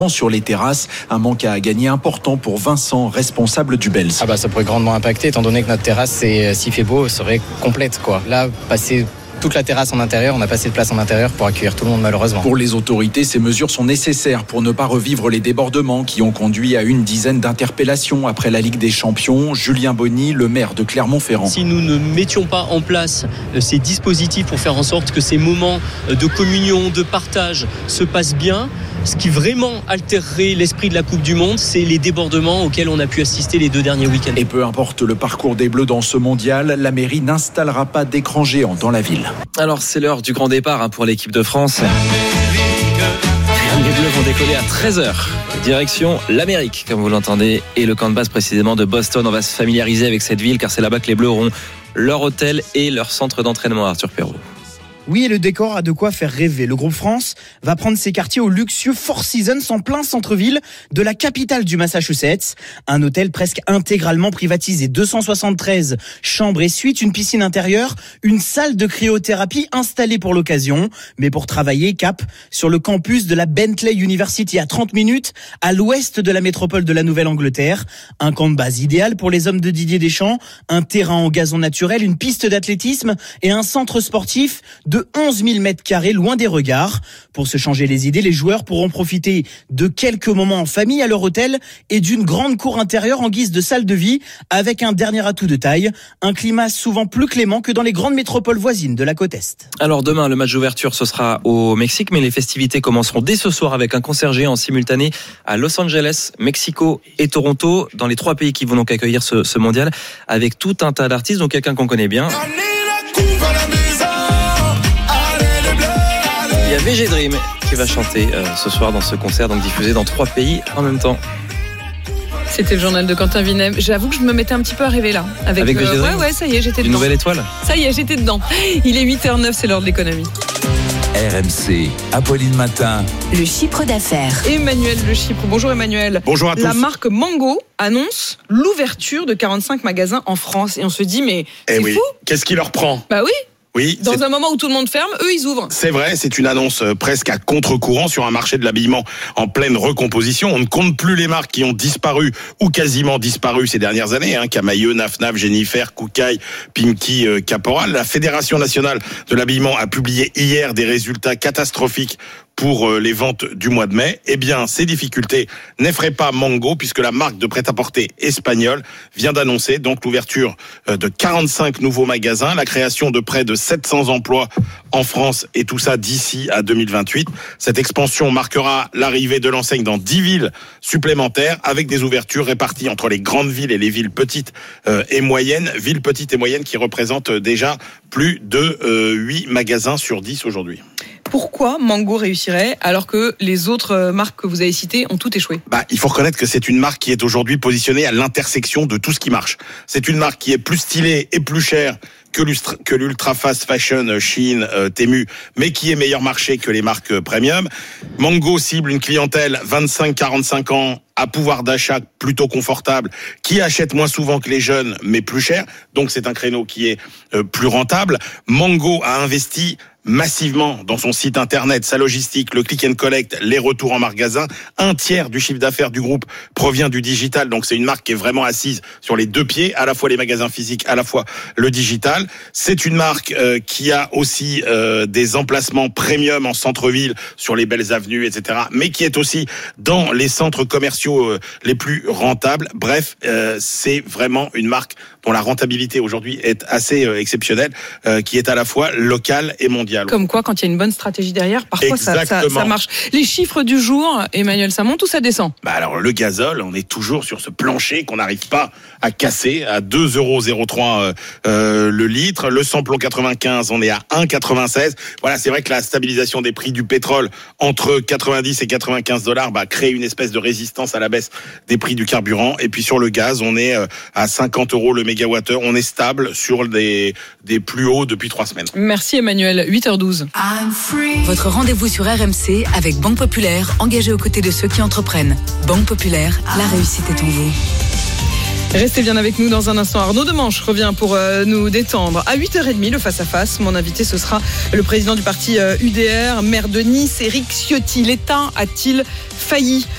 sur les terrasses. Un manque à gagner important pour Vincent, responsable du Bels. Ça pourrait grandement impacter, étant donné que notre terrasse, s'il fait beau, serait complète, quoi. Là, passer toute la terrasse en intérieur, on n'a pas assez de place en intérieur pour accueillir tout le monde, malheureusement. Pour les autorités, ces mesures sont nécessaires pour ne pas revivre les débordements qui ont conduit à une dizaine d'interpellations après la Ligue des Champions. Julien Bonny, le maire de Clermont-Ferrand. Si nous ne mettions pas en place ces dispositifs pour faire en sorte que ces moments de communion, de partage se passent bien, ce qui vraiment altérerait l'esprit de la Coupe du Monde, c'est les débordements auxquels on a pu assister les 2 derniers week-ends. Et peu importe le parcours des Bleus dans ce mondial, la mairie n'installera pas d'écran géant dans la ville. Alors c'est l'heure du grand départ pour l'équipe de France. Les Bleus vont décoller à 13h. Direction l'Amérique, comme vous l'entendez, et le camp de base précisément de Boston. On va se familiariser avec cette ville car c'est là-bas que les Bleus auront leur hôtel et leur centre d'entraînement, Arthur Perrault. Oui, et le décor a de quoi faire rêver. Le groupe France va prendre ses quartiers au luxueux Four Seasons en plein centre-ville de la capitale du Massachusetts. Un hôtel presque intégralement privatisé, 273 chambres et suites, une piscine intérieure, une salle de cryothérapie installée pour l'occasion. Mais pour travailler, cap sur le campus de la Bentley University à 30 minutes à l'ouest de la métropole de la Nouvelle-Angleterre. Un camp de base idéal pour les hommes de Didier Deschamps, un terrain en gazon naturel, une piste d'athlétisme et un centre sportif de 11 000 mètres carrés, loin des regards. Pour se changer les idées, les joueurs pourront profiter de quelques moments en famille à leur hôtel et d'une grande cour intérieure en guise de salle de vie, avec un dernier atout de taille, un climat souvent plus clément que dans les grandes métropoles voisines de la côte Est. Alors demain, le match d'ouverture, ce sera au Mexique, mais les festivités commenceront dès ce soir avec un concert géant en simultané à Los Angeles, Mexico et Toronto, dans les 3 pays qui vont donc accueillir ce mondial, avec tout un tas d'artistes, donc quelqu'un qu'on connaît bien. Il y a VG Dream qui va chanter ce soir dans ce concert, donc diffusé dans 3 pays en même temps. C'était le journal de Quentin Vinem. J'avoue que je me mettais un petit peu à rêver là. Avec VG Dream. Ouais, ça y est, j'étais dedans. Une nouvelle étoile. Ça y est, j'étais dedans. Il est 8h09, c'est l'heure de l'économie. RMC, Apolline Matin. Le chiffre d'affaires. Emmanuel Le Chypre. Bonjour Emmanuel. Bonjour à tous. La marque Mango annonce l'ouverture de 45 magasins en France. Et on se dit, mais c'est fou. Qu'est-ce qui leur prend ? Bah oui. Oui, dans un moment où tout le monde ferme, eux ils ouvrent. C'est vrai, c'est une annonce presque à contre-courant sur un marché de l'habillement en pleine recomposition. On ne compte plus les marques qui ont disparu ou quasiment disparu ces dernières années. Camaïeu, Naf-Naf, Jennifer, Koukaï, Pinky, Caporal. La Fédération nationale de l'habillement a publié hier des résultats catastrophiques pour les ventes du mois de mai. Eh bien, ces difficultés n'effraient pas Mango, puisque la marque de prêt-à-porter espagnole vient d'annoncer donc l'ouverture de 45 nouveaux magasins, la création de près de 700 emplois en France, et tout ça d'ici à 2028. Cette expansion marquera l'arrivée de l'enseigne dans 10 villes supplémentaires, avec des ouvertures réparties entre les grandes villes et les villes petites et moyennes. Villes petites et moyennes qui représentent déjà plus de 8 magasins sur 10 aujourd'hui. Pourquoi Mango réussirait alors que les autres marques que vous avez citées ont toutes échoué ? Il faut reconnaître que c'est une marque qui est aujourd'hui positionnée à l'intersection de tout ce qui marche. C'est une marque qui est plus stylée et plus chère que l'ultra fast fashion Shein, Temu, mais qui est meilleur marché que les marques premium. Mango cible une clientèle 25-45 ans à pouvoir d'achat plutôt confortable, qui achète moins souvent que les jeunes, mais plus cher. Donc c'est un créneau qui est plus rentable. Mango a investi massivement dans son site internet, sa logistique, le click and collect, les retours en magasin. 1/3 du chiffre d'affaires du groupe provient du digital. Donc c'est une marque qui est vraiment assise sur les 2 pieds, à la fois les magasins physiques, à la fois le digital. C'est une marque qui a aussi des emplacements premium en centre-ville, sur les belles avenues, etc. Mais qui est aussi dans les centres commerciaux les plus rentables. Bref, c'est vraiment une marque dont la rentabilité aujourd'hui est assez exceptionnelle, qui est à la fois locale et mondiale. Comme quoi, quand il y a une bonne stratégie derrière, parfois ça marche. Les chiffres du jour, Emmanuel, ça monte ou ça descend ? Alors le gazole, on est toujours sur ce plancher qu'on n'arrive pas à casser, à 2,03 € le litre. Le samplon 95, on est à 1,96. Voilà, c'est vrai que la stabilisation des prix du pétrole entre 90 et 95 $ crée une espèce de résistance à la baisse des prix du carburant. Et puis sur le gaz, on est à 50 € le mégawattheure. On est stable sur des plus hauts depuis 3 semaines. Merci Emmanuel. 8h12. Votre rendez-vous sur RMC avec Banque Populaire, engagée aux côtés de ceux qui entreprennent. Banque Populaire, la réussite est en vous. Restez bien avec nous dans un instant. Arnaud Demanche revient pour nous détendre. À 8h30, le face-à-face, mon invité, ce sera le président du parti UDR, maire de Nice, Éric Ciotti. L'État a-t-il failli